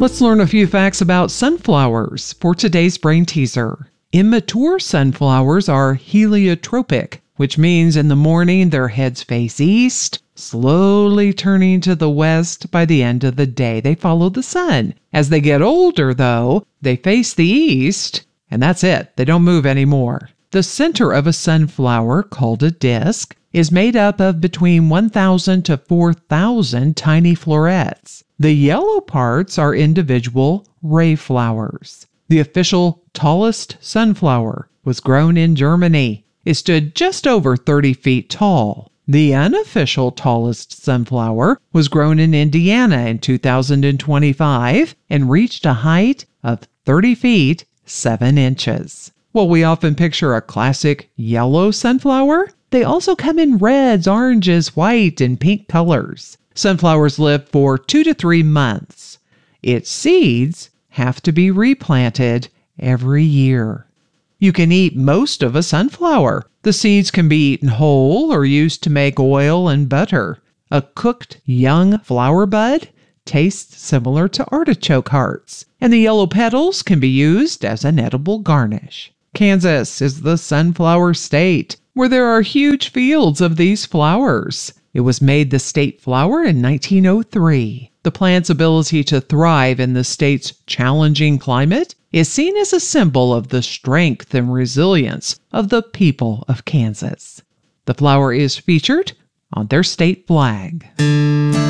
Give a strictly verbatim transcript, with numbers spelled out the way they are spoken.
Let's learn a few facts about sunflowers for today's brain teaser. Immature sunflowers are heliotropic, which means in the morning their heads face east, slowly turning to the west by the end of the day. They follow the sun. As they get older, though, they face the east, and that's it. They don't move anymore. The center of a sunflower, called a disc, is made up of between one thousand to four thousand tiny florets. The yellow parts are individual ray flowers. The official tallest sunflower was grown in Germany. It stood just over thirty feet tall. The unofficial tallest sunflower was grown in Indiana in two thousand twenty-five and reached a height of thirty feet, seven inches. While we often picture a classic yellow sunflower, they also come in reds, oranges, white, and pink colors. Sunflowers live for two to three months. Its seeds have to be replanted every year. You can eat most of a sunflower. The seeds can be eaten whole or used to make oil and butter. A cooked young flower bud tastes similar to artichoke hearts, and the yellow petals can be used as an edible garnish. Kansas is the sunflower state, where there are huge fields of these flowers. It was made the state flower in nineteen oh three. The plant's ability to thrive in the state's challenging climate is seen as a symbol of the strength and resilience of the people of Kansas. The flower is featured on their state flag.